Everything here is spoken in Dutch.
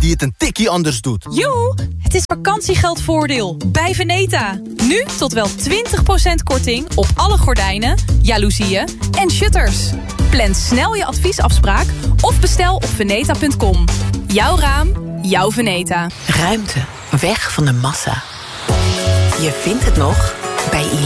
die het een tikkie anders doet. Joe, het is vakantiegeldvoordeel bij Veneta. Nu tot wel 20% korting op alle gordijnen, jaloezieën en shutters. Plan snel je adviesafspraak of bestel op veneta.com. Jouw raam, jouw Veneta. Ruimte, weg van de massa. Je vindt het nog bij